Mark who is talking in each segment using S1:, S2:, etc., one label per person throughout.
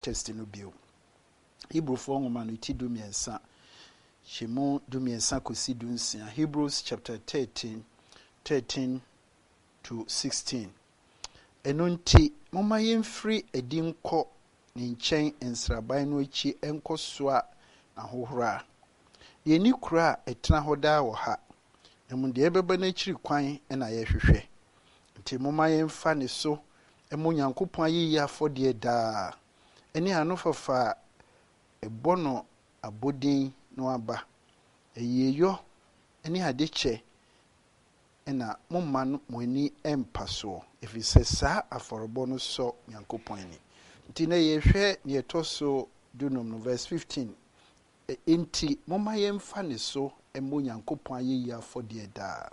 S1: test no bio. Hebrew for nwoma no ti du miensa. Shemu du miensa kosi du nsia. Hebrews chapter 13 to 16. Eno nti moma yemfiri edi nkɔ ne nkyɛn nsraban no akyi enko soa na hohora. Ye ni kura etena hoda wɔ ha. Emu de ebeba na akyiri kwan na yɛhwehwɛ. Nti moma yemfa ne so emu Nyankopɔn ayiyi afɔde daa. Eni ano fafa ebono abodin no aba. Eyeyo eni adekyɛ na momma no moni empa so. Efisɛ saa afɔrebɔ no so Nyankopɔn ani. Nti na yɛhwɛ ne yɛtɔ dunum no verse 15. Enti moma yemfa ne so emu Nyankopɔn ayiyi afɔde daa.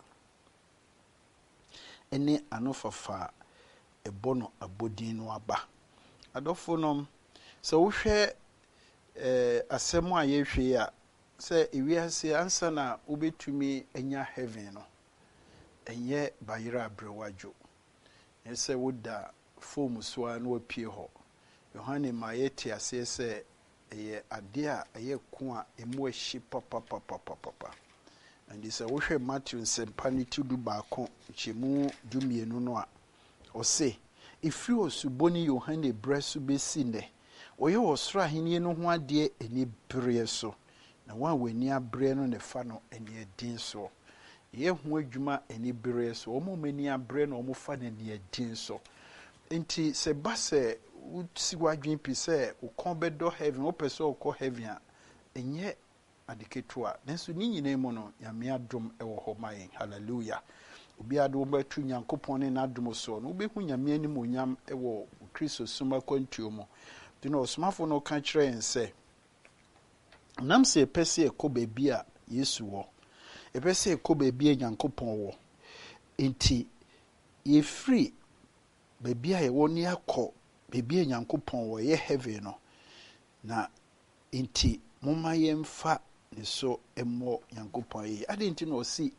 S1: Eni ano fafa ebono abodin no aba. Adɔfo nom sɛ wohwɛ asɛm a yɛhwɛ a sɛ ewiase ansa na wobɛtumi anya heaven no ɛnyɛ bayera abrewadwo. Ɛsɛ woda form so a na wapie hɔ. Yohane ma yɛte aseɛ sɛ ɛyɛ ade a ɛyɛ ko a emu ahyi papa. And sɛ wohwɛ Matthew nsɛmpa ne ti du baako kyemu dumienu no a ɔse ifiri osuboni Yohane brɛ so besi nɛ ɔyɛ ɔsoro ahenni no ho adeɛ ani bere so na wɔn a wani abrɛ no ne fa no ani adin so yɛ ho adwuma ani bere so wɔn mani abrɛ no wɔn fa no ani adin so enti sɛ ba sɛ wosi wadwen pi sɛ wokɔn bɛdɔ heaven wopɛ sɛ wokɔ heaven a ɛnyɛ adeketewa nanso ne nyinaa mu no Nyame adom ɛwɔ hɔ ma yɛn hallelujah. Obi ade wo bɛtu Nyankopɔn ne n'adom so no wobɛhu Nyame anim onyam ɛwɔ Kristo soma kwantuo mu. Dino osmafo no ka kyerɛ yɛn sɛ nam sɛ ɛpɛ sɛ ɛkɔ baabi a Yesu wɔ ɛpɛ sɛ ɛkɔ baabi a Nyankopɔn wɔ enti yɛfiri baabi a yɛwɔ ne akɔ baabi a Nyankopɔn wɔ yɛ heaven no na enti moma yɛmfa ne so ɛmmɔ Nyankopɔn yi ade enti na ɔsi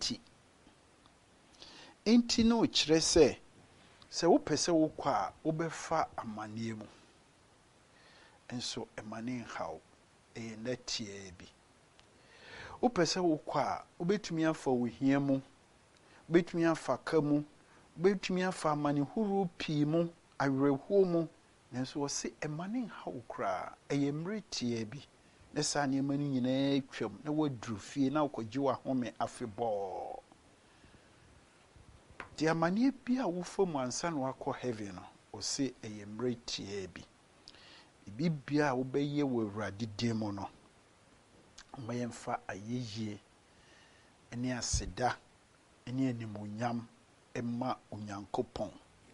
S1: enti no kyerɛ sɛ wopɛ sɛ wokɔ a wobɛfa amanneɛ mu enso emane nhaw netie bi wopɛ sɛ wokɔ a wobɛtumi afa wohia mu wobɛtumi afa ka mu wobɛtumi afa amanehuru pii mu awerɛhuo mu nanso wɔse emane nhaw kra mmeretie bi na saa nneɛma no nyinaa twam na waduru fie na wokɔgye wahome afebɔɔ di amane bi a wofa mu ansa na wakɔ heaven no wɔse mmeretie bi bibia wobɛyɛ wɔ Awurade din mu no mayɛmfa ayɛyie ne aseda ne animonyam ɛma Onyankopɔn.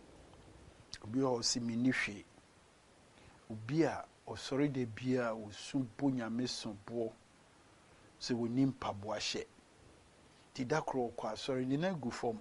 S1: Obi a ɔsi mini hwe obi a ɔsɔre de bia osu bo Nyame sobo sɛ woni mpaboa hyɛ ti dakro kɔ asɔre ne na gu fam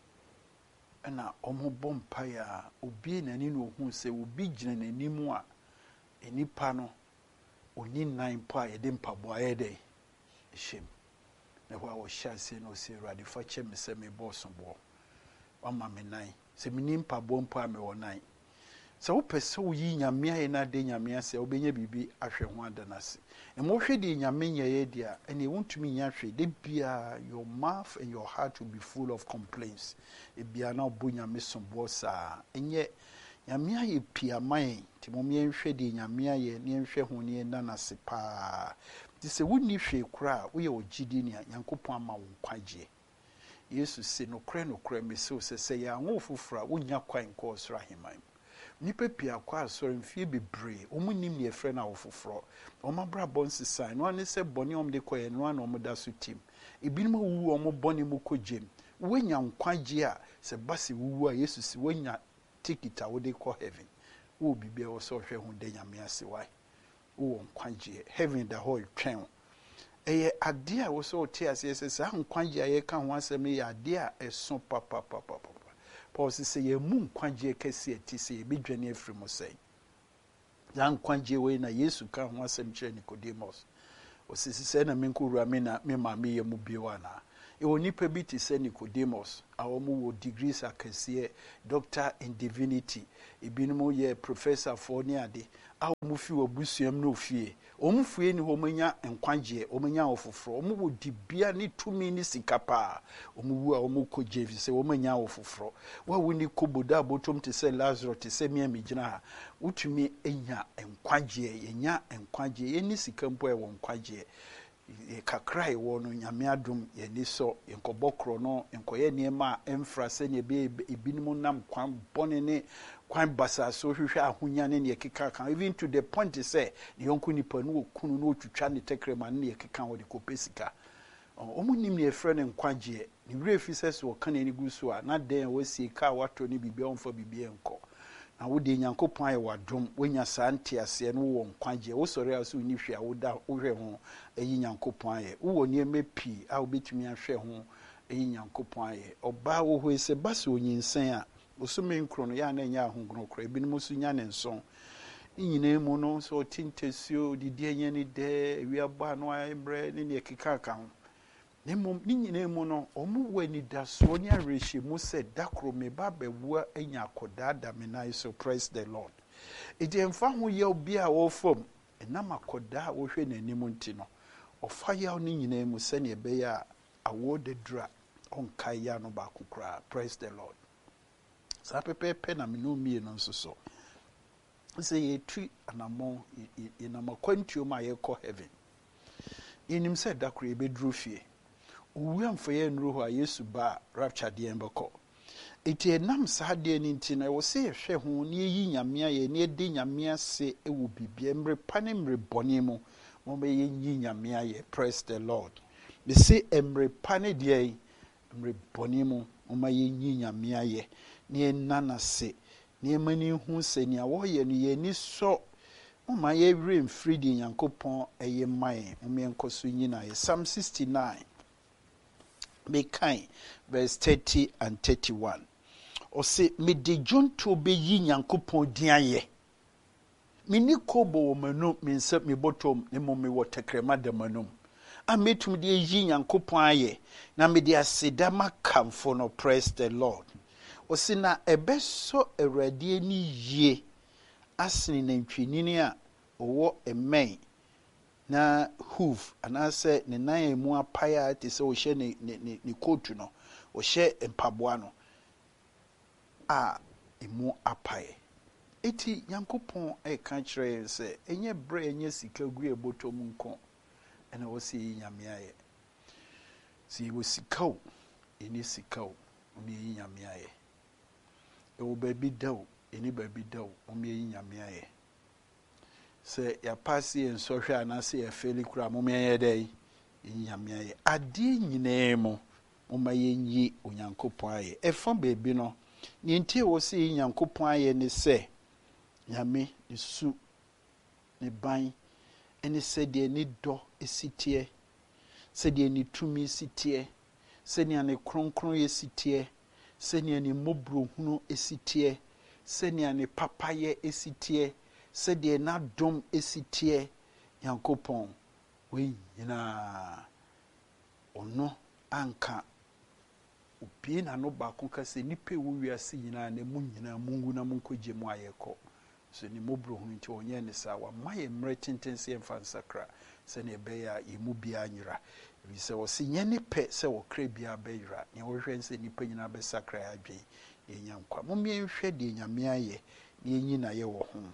S1: ɛna ɔmo bɔ mpaeɛ a obi nani no hu sɛ obi gyina n'anim a enipa no oni nan po a yɛde mpaboa yɛ dɛ hyɛm na hɔ a wɔhyɛ ase na ɔsɛ Awurade fa kyɛ me sɛ me bɔɔso boɔ wama me nan sɛ me mpaboa mpo a me wɔ nan sɛ wopɛ sɛ woyi Nyame ayɛ na de Nyame asɛ wobɛnya bibi ahwɛ ho adanase ɛmo hwɛ de Nyame nyɛyɛ de a ɛne wontumi nya hwɛ de bia your mouth and your heart will be full of complaints ebia na obo Nyame sombo saa ɛnyɛ Nyame ayɛ pia man ti mom yɛnhwɛ de Nyame ayɛ ne yɛnhwɛ ho ne nanase paa ti sɛ wonni hwɛ kora woyɛ ogidi ne Nyankopɔn ama wo kwagye Yesu se no kora me se sɛ yɛ anwo fofora wonya kwan kɔ ɔsoro aheman nipa pia kwa asɔre mfie bebree ɔmunim ne efrɛ na wo foforo ɔmabra bonsisa no ane sɛ bɔne ɔmde kɔyɛ no ana ɔmda so tim ebinom wuwu ɔmo bɔne mu kɔgyem wonya nkwagye a sɛ base wuwu a Yesu se wonya tikita wode kɔ heaven wo bibia wo so hwɛ ho de Nyame ase wai wo nkwagye heaven da hɔ twɛn ɛyɛ ade a wo so te ase sɛ saa nkwagye a yɛka ho asɛm yɛ ade a ɛso papa Paul says ye mu nkwagye kɛse ati sɛ yɛbɛdwane afiri mu sɛ ya nkwagye wei na Yesu ka ho asɛm kyerɛ Nicodemus osisi sɛ na menkowura me na me ma me yɛ mu bio ana ɛwɔ nipa bi te sɛ Nicodemus a wɔn wɔ degrees akɛseɛ doctor in divinity ebinom yɛ professor for ne ade a omufi obusuam no fie omufue ni homanya enkwagye omanya ofoforo omuwo dibia ni tumi ni sikapa omuwu a omukọ jevi se omanya ofoforo wa woni koboda botom te se Lazarus te se mia migina ha utumi enya enkwagye yenya enkwagye yeni sikampo e won kwagye kakra e wono nyame adom yeni so enkobokro no enkoye niema emfra se ne be ebinim nam kwan bone ne kwan basa so hwehwe ahonya ne ekeka kan even to the point say ne yonko nipa no okunu no otwitwa ne tekrema ne ekeka wo de kopesika omunim ne efre ne nkwagye ne refi ses wo kan ne guso a na den wasi ka wato ne bibia onfa bibia enko na wo de Nyankopon aye wadom wonya sante ase no wo nkwagye wo sori aso ni hwe a wo da wo hwe ho eyi Nyankopon aye wo ne emepi a wo betumi ahwe ho eyi Nyankopon aye oba wo ho ese basa onyinsen a osome nkro no ya na nya ahongrono kro ebinom so nya ne nson nyina mu no so tintesio didi enye ni de ewiaba no ayebre ne ekeka ka ho ne mom ni nyina mu no omu wani da so ni arehye mu se dakro me ba bewua enya akoda da me na so praise the Lord edemfa ho ye obi a wo fom enam akoda wo hwe nanim nti no ofa ya ni nyina mu se ne ebe ya awo de dra onkai ya no ba kokra praise the Lord sa pepe na me no mie no nso so say ye tri anamo inamakwantuo ma ye ko heaven inim said dakro e bedru fie uwam faye nru ho Yesu ba rapture de embeko eti enam sa de ni nti na wo se hwe ho ne yi nyamea ye ne de nyamea se ewu bibia mre pane mre boni mu mo be yi nyamea ye praise the Lord they say emre pane de mre boni mu mo ma yi nyamea ye ne nana se ne mani hu se ne wo ye no ye ni so mo ma ye rem fridi Nyankopon eye man mo me enkoso nyina ye Psalm 69 be kind verse 30 and 31 o se me de jonto be yi Nyankopon diaye me ni kobo wo manu me nsa me botom ne mo me wo tekrema de manum a metum de yi Nyankopon aye na me de aseda makamfo no praise the Lord o se na ebeso awrade ni yie asene na ntwinini a owo emen na hoof anase ne nan emu apaya te se o hye ne kotu no o hye empaboa no a emu apaye eti Nyankopon e kan kire se enye bre enye sika gu ebotom nko ena wo se nyame aye si wo sikao eni sikao oni nyame aye e wo baby daw eni baby daw omi nyame aye se ya pasi en sohwe anase ya feli kura mo me dai nyame aye ade nyinemu mo ma yenyi Onyankopon aye efon bebi no ni ntie wo se Nyankopon aye ne se nyame isu ne ban eni se de ni do esitie se de ni tumi sitie se ni ane kronkron esitie se ni ane mobro hunu esitie se ni ane papaye esitie se de na dom esitie Nyankopon we nyina ono anka obi na no ba ko ka se nipa wo wiase nyina na mu nyina mungu na munkoje mu ayeko so ni mobro hu nti onye ne sa wa maye mre tentense emfansakra se ne be ya imu bia anyira bi se wo se nye ne pe se wo kra bia bayira ne wo hwe se nipa nyina be sakra adwen ye nyankwa mo me hwe de nyame aye ne nyina ye wo ho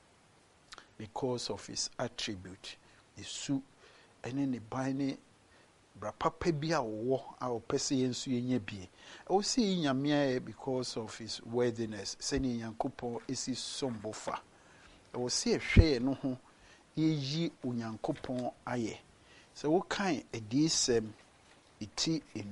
S1: because of his attribute isu ene ne ban bra papa bi a wo a opese yensu yenye bi o see nyame because of his worthiness seni Nyankopon esi sombofa o see hwe no ho yeyi Onyankopon aye so wo kan edisem iti